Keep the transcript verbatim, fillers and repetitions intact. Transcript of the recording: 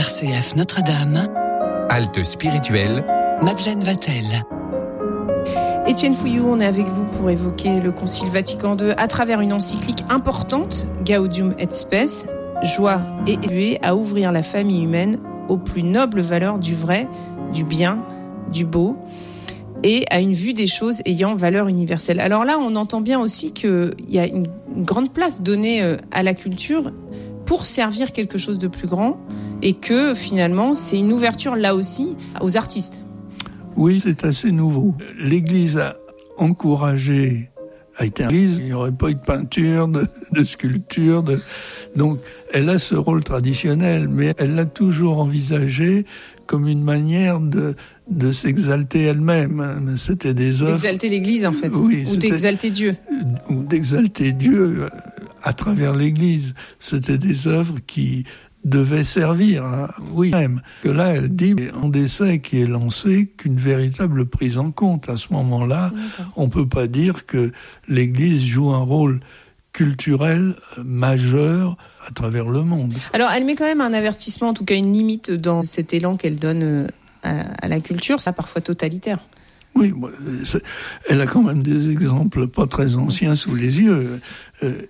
R C F Notre-Dame, Halte spirituelle, Madeleine Vatel. Étienne Fouillou, on est avec vous pour évoquer le Concile Vatican deux à travers une encyclique importante, Gaudium et Spes, joie et éduer à ouvrir la famille humaine aux plus nobles valeurs du vrai, du bien, du beau, et à une vue des choses ayant valeur universelle. Alors là, on entend bien aussi qu'il y a une, une grande place donnée à la culture pour servir quelque chose de plus grand, et que finalement, c'est une ouverture là aussi aux artistes. Oui, c'est assez nouveau. L'Église a encouragé, a été l'Église, il n'y aurait pas eu de peinture, de, de sculpture, de... donc elle a ce rôle traditionnel, mais elle l'a toujours envisagé comme une manière de, de s'exalter elle-même. C'était des œuvres... D'exalter l'Église, en fait, oui, ou d'exalter Dieu. Ou d'exalter Dieu à travers l'Église. C'était des œuvres qui devait servir, hein. Oui, même que là, elle dit, on essaie qui est lancé qu'une véritable prise en compte. À ce moment-là, d'accord. On peut pas dire que l'Église joue un rôle culturel majeur à travers le monde. Alors, elle met quand même un avertissement, en tout cas une limite dans cet élan qu'elle donne à, à la culture, c'est parfois totalitaire. Oui, elle a quand même des exemples pas très anciens sous les yeux. Euh,